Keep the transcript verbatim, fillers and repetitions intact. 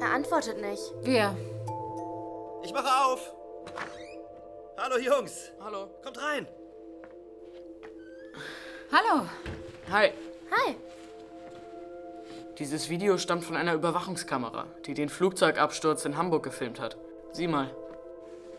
Er antwortet nicht. Wer? Ich mache auf. Hallo Jungs. Hallo. Kommt rein. Hallo. Hi. Hi. Dieses Video stammt von einer Überwachungskamera, die den Flugzeugabsturz in Hamburg gefilmt hat. Sieh mal.